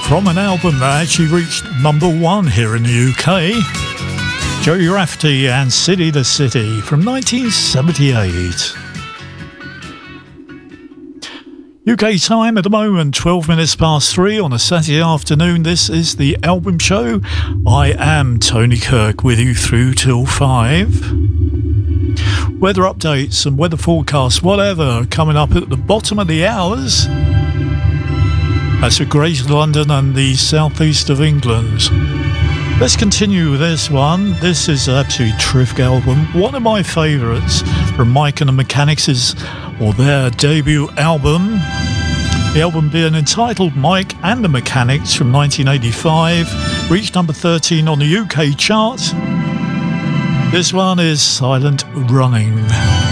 from an album that actually reached number one here in the UK. Joey Rafferty and City to City from 1978. UK time at the moment, 12 minutes past 3 on a Saturday afternoon. This is the Album Show. I am Tony Kirk with you through till 5. Weather updates and weather forecasts, whatever, coming up at the bottom of the hours. That's for Greater London and the southeast of England. Let's continue with this one. This is an absolutely terrific album. One of my favourites from Mike and the Mechanics' or their debut album. The album being entitled Mike and the Mechanics from 1985. Reached number 13 on the UK chart. This one is Silent Running.